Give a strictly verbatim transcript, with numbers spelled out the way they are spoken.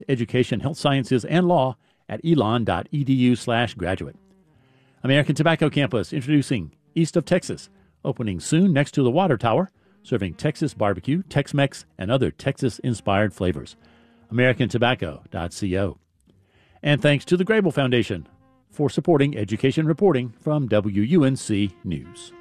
education, health sciences, and law at elon.edu slash graduate. American Tobacco Campus introducing East of Texas, opening soon next to the Water Tower, serving Texas barbecue, Tex-Mex, and other Texas-inspired flavors. american tobacco dot co. And thanks to the Grable Foundation for supporting education reporting from W U N C News.